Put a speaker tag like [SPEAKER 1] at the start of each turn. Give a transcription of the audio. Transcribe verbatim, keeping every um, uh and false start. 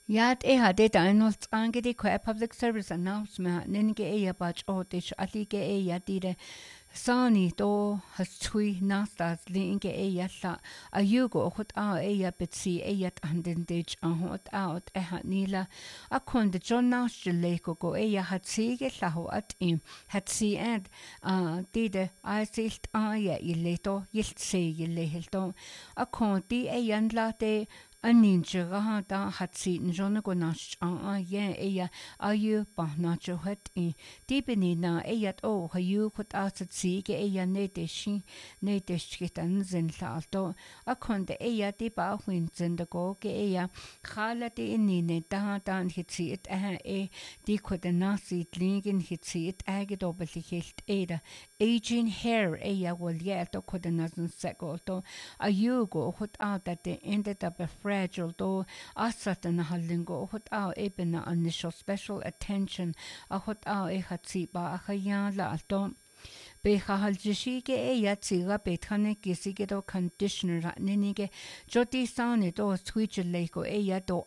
[SPEAKER 1] Yat e hade dainos angedi kwa public service announcement ninge e ya bach otish alige e ya dire sani do has tui nastas linge e ya la ayugo hot a e ya betsi e ya anden dej a hot out e hat nila a konde John Nash leko go e ya hat sige laho at im hat si ed a dide a silt a ya ileto yilt se yilehilto a konti e yan la de Aninjera da hat sie John Gonash a ye eya ayu bahnacho het i dibeni eyat o hayu kot asat sige eya nedeshi nedeshkitan zen lalto a konde eya di ba win zendago ge eya khala de inine da dan hitsi et a e di kot nasi ligen hitsi et age dobeligt eda aging hair eya wol ye to kot nasen segolto ayugo hot out that they ended up a fragile do asat na halingo hot out eben initial special attention a hot out e hatsi ba a khaya la alto be khahal jishige e yatsiga bethane kisige do conditioner ninige joti sane do switch leko e ya do